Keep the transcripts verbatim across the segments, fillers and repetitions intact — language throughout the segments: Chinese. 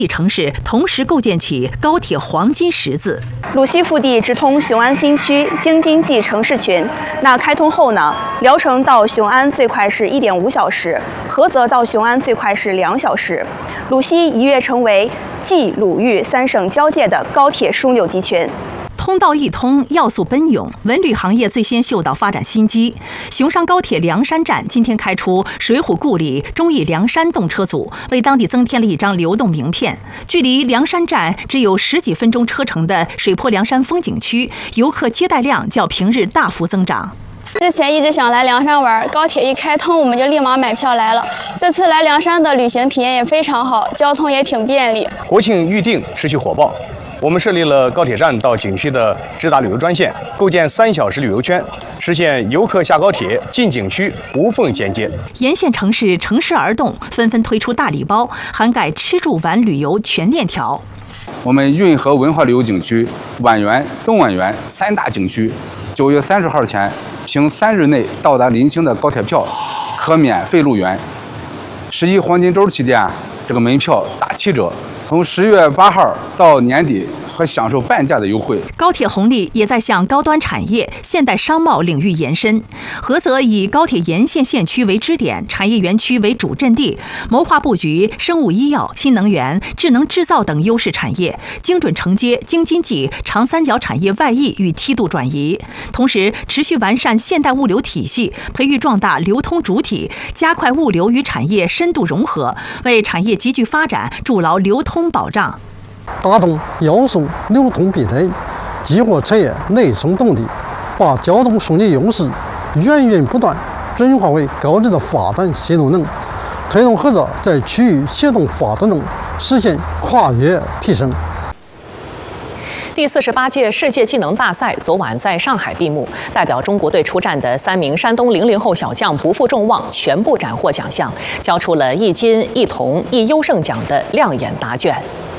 城市同时构建起高铁黄金十字。 鲁西腹地直通雄安新区京津冀城市群。那开通后呢，聊城到雄安最快是一点五小时，菏泽到雄安最快是两小时。鲁西一跃成为冀鲁豫三省交界的高铁枢纽集群。 通道一通，要素奔涌，文旅行业最先嗅到发展新机。雄商高铁凉山站今天开出水浒故里忠义凉山动车组，为当地增添了一张流动名片。距离凉山站只有十几分钟车程的水泊凉山风景区，游客接待量较平日大幅增长。 之前一直想来凉山玩，高铁一开通，我们就立马买票来了。这次来凉山的旅行体验也非常好，交通也挺便利。 国庆预订持续火爆。我们设立了高铁站到景区的直达旅游专线，构建三小时旅游圈，实现游客下高铁进景区无缝衔接。 沿线城市乘势而动，纷纷推出大礼包，涵盖吃住玩旅游全链条。 我们运河文化旅游景区、皖源、东莞源三大景区，九月三十号前，凭三日内到达临清的高铁票，可免费入园。十一黄金周期间，这个门票打七折。从十月八号到年底，和享受半价的优惠。 高铁红利也在向高端产业、现代商贸领域延伸。菏泽以高铁沿线县区为支点，产业园区为主阵地，谋划布局生物医药、新能源、智能制造等优势产业，精准承接京津冀长三角产业外溢与梯度转移。同时，持续完善现代物流体系，培育壮大流通主体，加快物流与产业深度融合，为产业集聚发展筑牢流通保障。 打通要素流通壁垒，激活产业内生动力，把交通枢纽优势源源不断转化为高质的发展新动能，推动菏泽在区域协同发展中实现跨越提升。 第四十八届世界技能大赛昨晚在上海闭幕，代表中国队出战的三名山东零零后小将不负众望，全部斩获奖项，交出了一金一铜一优胜奖的亮眼答卷。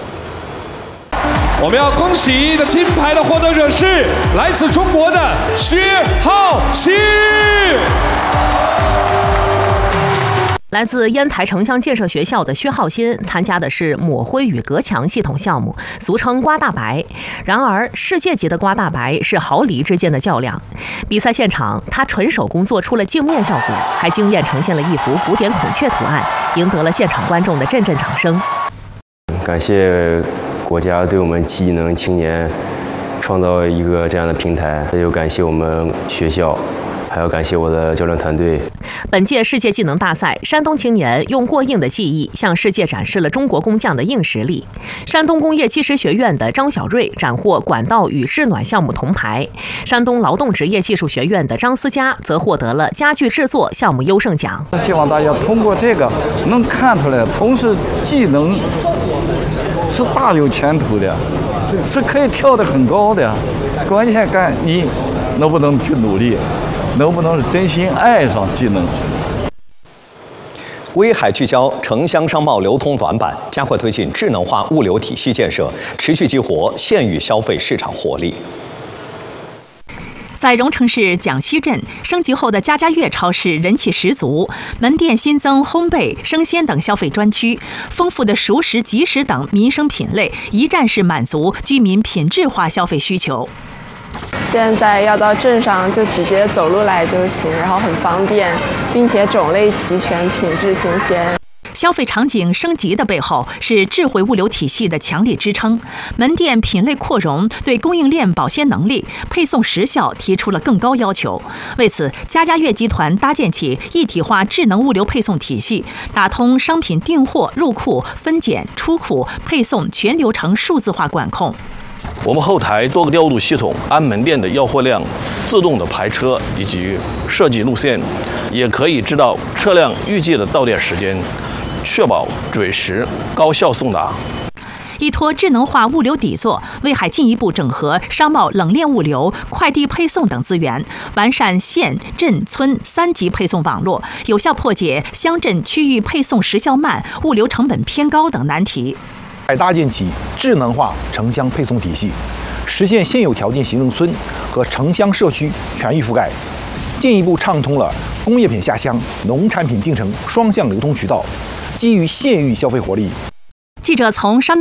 我们要恭喜的金牌的获得者是来自中国的薛浩熙。 来自烟台城乡建设学校的薛浩新参加的是抹灰与隔墙系统项目，俗称刮大白。然而，世界级的刮大白是毫厘之间的较量。比赛现场，他纯手工做出了镜面效果，还惊艳呈现了一幅古典孔雀图案，赢得了现场观众的阵阵掌声。 感谢国家对我们技能青年创造一个这样的平台，也有感谢我们学校，还要感谢我的教练团队。 本届世界技能大赛，山东青年用过硬的技艺向世界展示了中国工匠的硬实力。山东工业技师学院的张小瑞斩获管道与制暖项目铜牌，山东劳动职业技术学院的张思佳则获得了家具制作项目优胜奖。 希望大家通过这个能看出来，从事技能是大有前途的，是可以跳得很高的。关键看你能不能去努力，能不能真心爱上技能。 威海聚焦城乡商贸流通短板，加快推进智能化物流体系建设，持续激活县域消费市场活力。 在荣城市蒋溪镇，升级后的家家悦超市人气十足，门店新增烘焙、生鲜等消费专区，丰富的熟食、即食等民生品类，一站式满足居民品质化消费需求。 现在要到镇上就直接走路来就行，然后很方便，并且种类齐全，品质新鲜。 消费场景升级的背后是智慧物流体系的强力支撑，门店品类扩容对供应链保鲜能力、配送时效提出了更高要求。为此，家家悦集团搭建起一体化智能物流配送体系，打通商品订货、入库、分拣、出库、配送全流程数字化管控。 我们后台多个调度系统按门店的要货量自动的排车以及设计路线，也可以知道车辆预计的到店时间，确保准时高效送达。 依托智能化物流底座，威海进一步整合商贸冷链物流、快递配送等资源，完善县镇村三级配送网络，有效破解乡镇区域配送时效慢、物流成本偏高等难题。 还搭建起智能化城乡配送体系，实现现有条件行政村和城乡社区全域覆盖，进一步畅通了工业品下乡、农产品进城双向流通渠道，基于县域消费活力。 记者从山东